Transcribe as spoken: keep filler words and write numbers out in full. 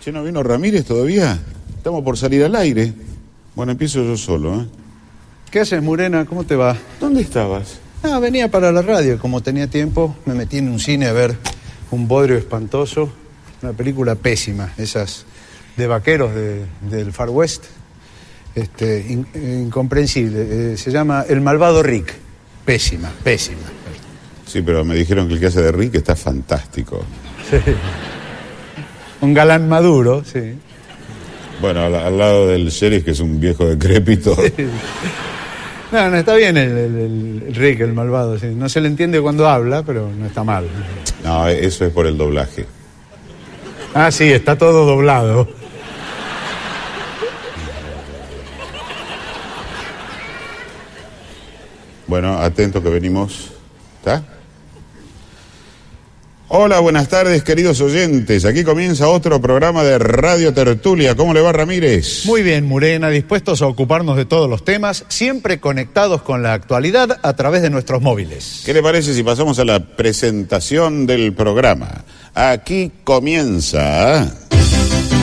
Che, ¿no vino Ramírez todavía? Estamos por salir al aire. Bueno, empiezo yo solo, ¿eh? ¿Qué haces, Murena? ¿Cómo te va? ¿Dónde estabas? Ah, venía para la radio. Como tenía tiempo, me metí en un cine a ver un bodrio espantoso. Una película pésima, esas de vaqueros de, del Far West. Este, in, incomprensible. Eh, se llama El Malvado Rick. Pésima, pésima. Sí, pero me dijeron que el que hace de Rick está fantástico. Sí. Un galán maduro, sí. Bueno, al, al lado del sheriff, que es un viejo decrépito. Sí. No, no, está bien el, el, el Rick, el malvado. Sí. No se le entiende cuando habla, pero no está mal. No, eso es por el doblaje. Ah, sí, está todo doblado. Bueno, atento que venimos. ¿Está? Hola, buenas tardes, queridos oyentes. Aquí comienza otro programa de Radio Tertulia. ¿Cómo le va, Ramírez? Muy bien, Murena, dispuestos a ocuparnos de todos los temas, siempre conectados con la actualidad a través de nuestros móviles. ¿Qué le parece si pasamos a la presentación del programa? Aquí comienza